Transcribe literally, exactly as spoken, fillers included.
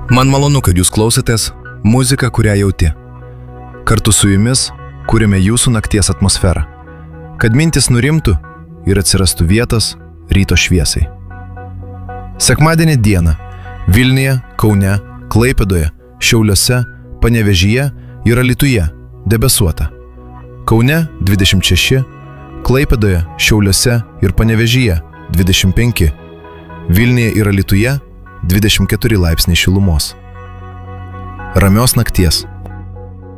Man malonu, kad jūs klausotės muziką, kurią jauti. Kartu su jumis kūrėme jūsų nakties atmosferą, kad mintis nurimtų ir atsirastų vietos ryto šviesai. Sekmadienį dieną Vilniuje, Kaune, Klaipėdoje, Šiauliuose, Panevėžyje ir Alytuje debesuota. Kaune dvidešimt šeši, Klaipėdoje, Šiauliuose ir Panevėžyje dvidešimt penki, Vilniuje ir Alytuje dvidešimt keturi laipsniai šilumos. Ramios nakties.